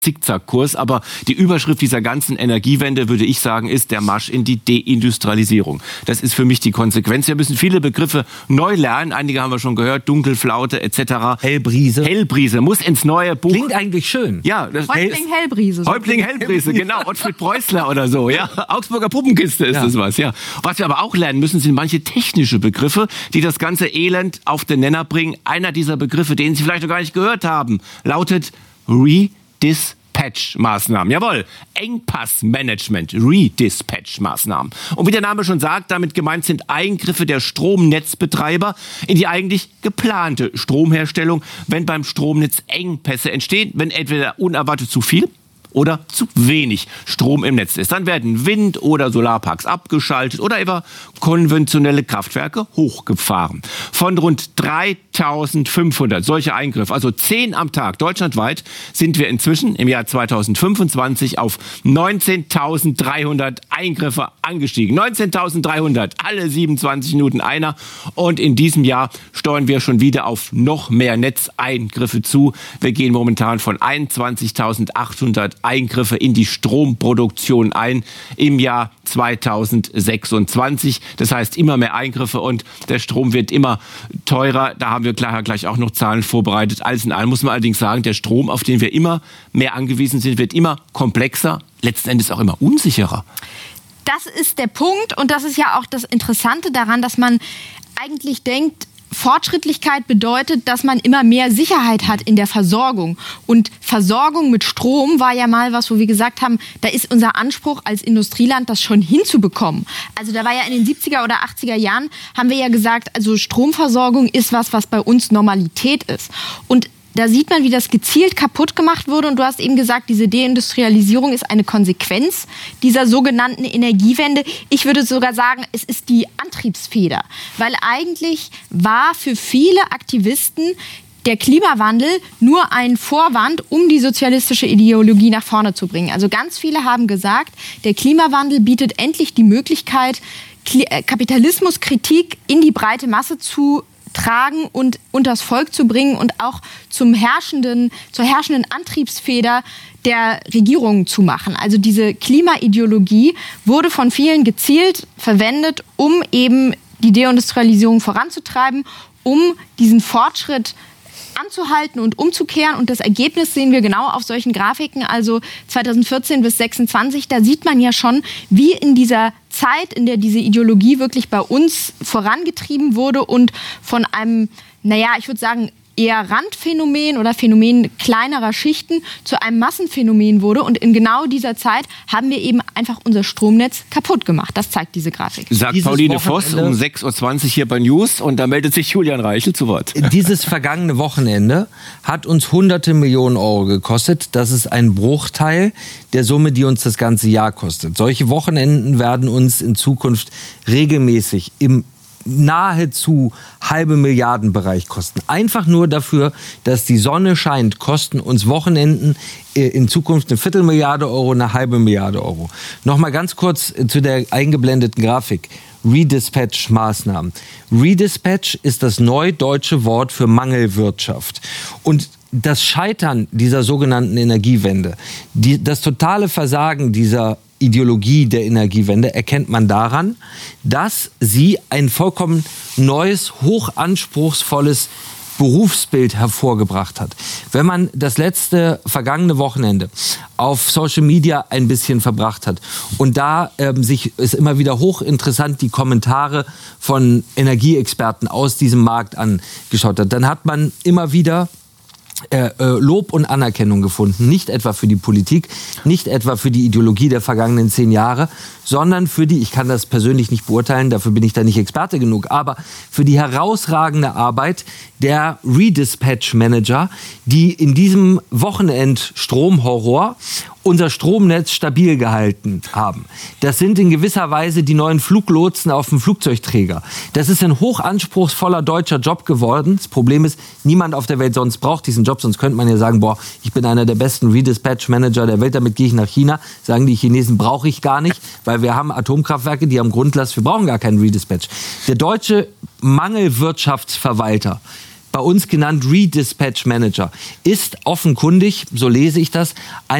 Zickzackkurs, aber die Überschrift dieser ganzen Energiewende, würde ich sagen, ist der Marsch in die Deindustrialisierung. Das ist für mich die Konsequenz. Wir müssen viele Begriffe neu lernen. Einige haben wir schon gehört, Dunkelflaute etc. Hellbrise. Hellbrise muss ins neue Buch. Klingt eigentlich schön. Ja, Häuptling Hellbrise. Häuptling Hellbrise, genau. Ottfried Preußler oder so. Ja, Augsburger Puppenkiste ist das was. Ja. Was wir aber auch lernen müssen, sind manche technische Begriffe, die das ganze Elend auf den Nenner bringen. Einer dieser Begriffe, den Sie vielleicht noch gar nicht gehört haben, lautet Redispatch-Maßnahmen. Jawohl, Engpassmanagement, Redispatch-Maßnahmen. Und wie der Name schon sagt, damit gemeint sind Eingriffe der Stromnetzbetreiber in die eigentlich geplante Stromherstellung, wenn beim Stromnetz Engpässe entstehen, wenn entweder unerwartet zu viel oder zu wenig Strom im Netz ist. Dann werden Wind- oder Solarparks abgeschaltet oder etwa konventionelle Kraftwerke hochgefahren. Von rund 3.500 solche Eingriffe, also 10 am Tag deutschlandweit, sind wir inzwischen im Jahr 2025 auf 19.300 Eingriffe angestiegen. 19.300, alle 27 Minuten einer. Und in diesem Jahr steuern wir schon wieder auf noch mehr Netzeingriffe zu. Wir gehen momentan von 21.800 Eingriffe in die Stromproduktion ein im Jahr 2026. Das heißt immer mehr Eingriffe und der Strom wird immer teurer. Da haben wir gleich auch noch Zahlen vorbereitet. Alles in allem muss man allerdings sagen, der Strom, auf den wir immer mehr angewiesen sind, wird immer komplexer, letzten Endes auch immer unsicherer. Das ist der Punkt und das ist ja auch das Interessante daran, dass man eigentlich denkt, Fortschrittlichkeit bedeutet, dass man immer mehr Sicherheit hat in der Versorgung. Und Versorgung mit Strom war ja mal was, wo wir gesagt haben, da ist unser Anspruch als Industrieland, das schon hinzubekommen. Also da war ja in den 70er oder 80er Jahren, haben wir ja gesagt, also Stromversorgung ist was bei uns Normalität ist. Und da sieht man, wie das gezielt kaputt gemacht wurde. Und du hast eben gesagt, diese Deindustrialisierung ist eine Konsequenz dieser sogenannten Energiewende. Ich würde sogar sagen, es ist die Antriebsfeder. Weil eigentlich war für viele Aktivisten der Klimawandel nur ein Vorwand, um die sozialistische Ideologie nach vorne zu bringen. Also ganz viele haben gesagt, der Klimawandel bietet endlich die Möglichkeit, Kapitalismuskritik in die breite Masse zu tragen und unters Volk zu bringen und auch zur herrschenden Antriebsfeder der Regierungen zu machen. Also diese Klimaideologie wurde von vielen gezielt verwendet, um eben die Deindustrialisierung voranzutreiben, um diesen Fortschritt anzuhalten und umzukehren. Und das Ergebnis sehen wir genau auf solchen Grafiken, also 2014 bis 2026. Da sieht man ja schon, wie in dieser Zeit, in der diese Ideologie wirklich bei uns vorangetrieben wurde und von einem, ich würde sagen, eher Randphänomen oder Phänomen kleinerer Schichten zu einem Massenphänomen wurde. Und in genau dieser Zeit haben wir eben einfach unser Stromnetz kaputt gemacht. Das zeigt diese Grafik. Sagt Pauline Voss um 6.20 Uhr hier bei News und da meldet sich Julian Reichel zu Wort. Dieses vergangene Wochenende hat uns hunderte Millionen Euro gekostet. Das ist ein Bruchteil der Summe, die uns das ganze Jahr kostet. Solche Wochenenden werden uns in Zukunft regelmäßig im nahezu halbe Milliardenbereich kosten. Einfach nur dafür, dass die Sonne scheint, kosten uns Wochenenden in Zukunft 250 Millionen Euro, 1,5 Milliarden Euro. Nochmal ganz kurz zu der eingeblendeten Grafik. Redispatch-Maßnahmen. Redispatch ist das neudeutsche Wort für Mangelwirtschaft. Und das Scheitern dieser sogenannten Energiewende, das totale Versagen dieser Ideologie der Energiewende erkennt man daran, dass sie ein vollkommen neues, hochanspruchsvolles Berufsbild hervorgebracht hat. Wenn man das vergangene Wochenende auf Social Media ein bisschen verbracht hat und da ist immer wieder hochinteressant die Kommentare von Energieexperten aus diesem Markt angeschaut hat, dann hat man immer wieder Lob und Anerkennung gefunden. Nicht etwa für die Politik, nicht etwa für die Ideologie der vergangenen 10 Jahre, sondern für ich kann das persönlich nicht beurteilen, dafür bin ich da nicht Experte genug, aber für die herausragende Arbeit der Redispatch-Manager, die in diesem Wochenend-Stromhorror unser Stromnetz stabil gehalten haben. Das sind in gewisser Weise die neuen Fluglotsen auf dem Flugzeugträger. Das ist ein hochanspruchsvoller deutscher Job geworden. Das Problem ist, niemand auf der Welt sonst braucht diesen Job, sonst könnte man ja sagen, ich bin einer der besten Redispatch-Manager der Welt, damit gehe ich nach China. Sagen die Chinesen, brauche ich gar nicht, weil wir haben Atomkraftwerke, die haben Grundlast, wir brauchen gar keinen Redispatch. Der deutsche Mangelwirtschaftsverwalter, bei uns genannt Redispatch Manager, ist offenkundig, so lese ich das,